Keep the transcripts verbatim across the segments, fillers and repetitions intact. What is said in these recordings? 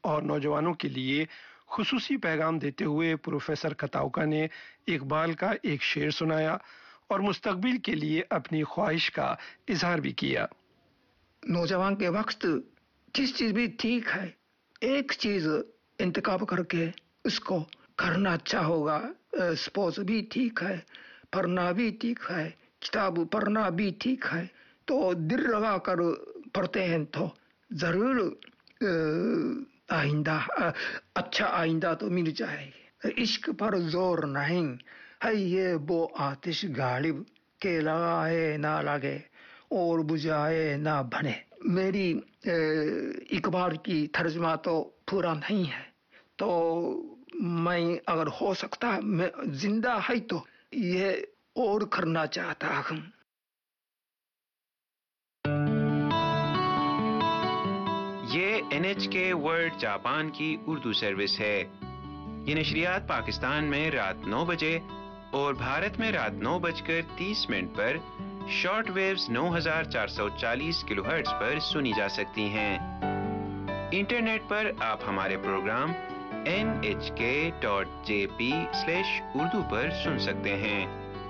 اور نوجوانوں کے لیے خصوصی پیغام دیتے ہوئے پروفیسر کتاؤکا نے اقبال کا ایک شعر سنایا اور مستقبل کے لیے اپنی خواہش کا اظہار بھی کیا۔ نوجوان کے وقت جس چیز بھی ٹھیک ہے، ایک چیز انتخاب کر کے اس کو کرنا اچھا ہوگا۔ سپورٹس بھی ٹھیک ہے، پڑھنا بھی ٹھیک ہے، کتاب پڑھنا بھی ٹھیک ہے، تو دل لگا کر پڑھتے ہیں تو ضرور آئندہ اچھا آئندہ تو مل جائے گا۔ عشق پر زور نہیں ہے یہ وہ آتش غالب کہ لگائے نہ لگے اور بجھائے نہ بنے۔ میری اقبال کی ترجمہ تو پورا نہیں ہے، تو میں اگر ہو سکتا میں زندہ ہے تو یہ اور کرنا چاہتا ہوں۔ یہ این ایچ کے ورلڈ جاپان کی اردو سروس ہے۔ یہ نشریات پاکستان میں رات نو بجے اور بھارت میں رات نو بج کر تیس منٹ پر شارٹ ویوز نو ہزار چار سو چالیس کلو ہرٹز پر سنی جا سکتی ہیں۔ انٹرنیٹ پر آپ ہمارے پروگرام این ایچ کے dot J P slash Urdu پر سن سکتے ہیں۔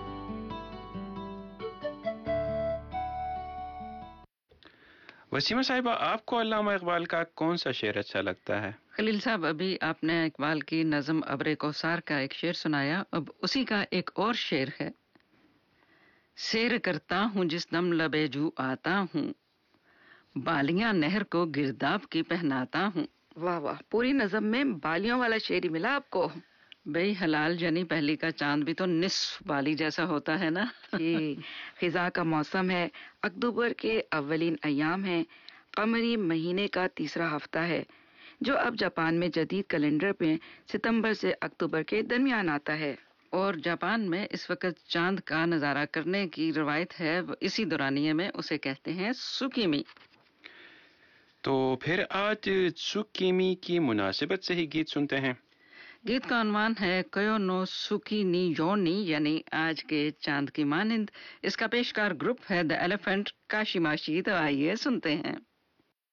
وسیمہ صاحبہ، آپ کو علامہ اقبال کا کون سا شعر اچھا لگتا ہے؟ خلیل صاحب، ابھی آپ نے اقبال کی نظم ابر کوثر کا ایک شعر سنایا، اب اسی کا ایک اور شعر ہے۔ سیر کرتا ہوں جس دم لبے جو آتا ہوں، بالیاں نہر کو گرداب کی پہناتا ہوں۔ واہ واہ، پوری نظم میں بالیوں والا شعر ہی ملا آپ کو۔ بھئی حلال جنی پہلی کا چاند بھی تو نصف بالی جیسا ہوتا ہے نا۔ جی، خزاں کا موسم ہے، اکتوبر کے اولین ایام ہیں، قمری مہینے کا تیسرا ہفتہ ہے، جو اب جاپان میں جدید کیلنڈر میں ستمبر سے اکتوبر کے درمیان آتا ہے۔ اور جاپان میں اس وقت چاند کا نظارہ کرنے کی روایت ہے، اسی دورانیے میں اسے کہتے ہیں سوکیمی۔ تو پھر آج سوکیمی کی مناسبت سے ہی گیت سنتے ہیں۔ گیت کا عنوان ہے کیو نو سوکی نی یونی، یعنی آج کے چاند کی مانند۔ اس کا پیشکار گروپ ہے دی ایلیفنٹ کاشیماشی، تو آئیے سنتے ہیں۔